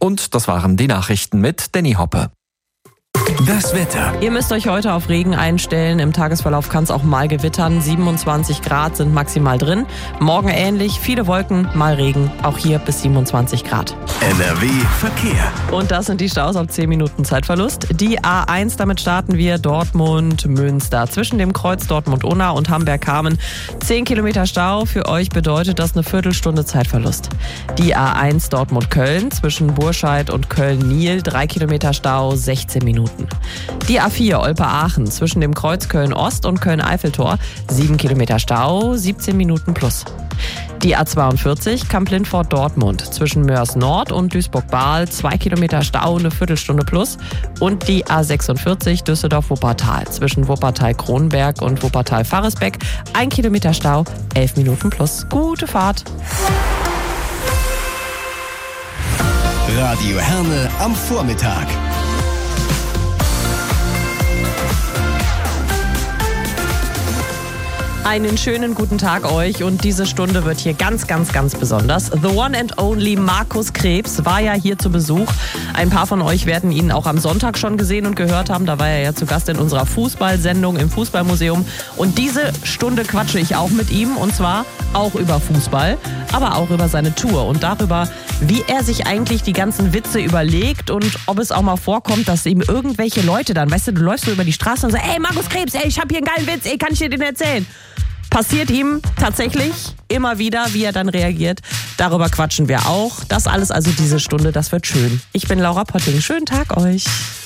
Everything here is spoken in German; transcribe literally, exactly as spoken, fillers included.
Und das waren die Nachrichten mit Danny Hoppe. Das Wetter. Ihr müsst euch heute auf Regen einstellen. Im Tagesverlauf kann es auch mal gewittern. siebenundzwanzig Grad sind maximal drin. Morgen ähnlich, viele Wolken, mal Regen. Auch hier bis siebenundzwanzig Grad. N R W Verkehr. Und das sind die Staus auf zehn Minuten Zeitverlust. Die A eins, damit starten wir Dortmund-Münster. Zwischen dem Kreuz Dortmund-Unna und Hamburg-Kamen zehn Kilometer Stau. Für euch bedeutet das eine Viertelstunde Zeitverlust. Die A eins Dortmund-Köln zwischen Burscheid und Köln-Niel drei Kilometer Stau, sechzehn Minuten. Die A vier Olpe-Aachen zwischen dem Kreuz Köln-Ost und Köln-Eiffeltor sieben Kilometer Stau, siebzehn Minuten plus. Die A zweiundvierzig Kamp-Lindfort-Dortmund zwischen Mörs-Nord und Duisburg-Bahl zwei Kilometer Stau, eine Viertelstunde plus. Und die A sechsundvierzig Düsseldorf-Wuppertal zwischen Wuppertal-Kronberg und Wuppertal-Faresbeck ein Kilometer Stau, elf Minuten plus. Gute Fahrt! Radio Herne am Vormittag. Einen schönen guten Tag euch und diese Stunde wird hier ganz, ganz, ganz besonders. The one and only Markus Krebs war ja hier zu Besuch. Ein paar von euch werden ihn auch am Sonntag schon gesehen und gehört haben. Da war er ja zu Gast in unserer Fußballsendung im Fußballmuseum. Und diese Stunde quatsche ich auch mit ihm und zwar auch über Fußball, aber auch über seine Tour und darüber, wie er sich eigentlich die ganzen Witze überlegt und ob es auch mal vorkommt, dass ihm irgendwelche Leute dann, weißt du, du läufst so über die Straße und sagst, ey Markus Krebs, ey, ich hab hier einen geilen Witz, ey, kann ich dir den erzählen? Passiert ihm tatsächlich immer wieder, wie er dann reagiert. Darüber quatschen wir auch. Das alles also diese Stunde, das wird schön. Ich bin Laura Potting. Schönen Tag euch.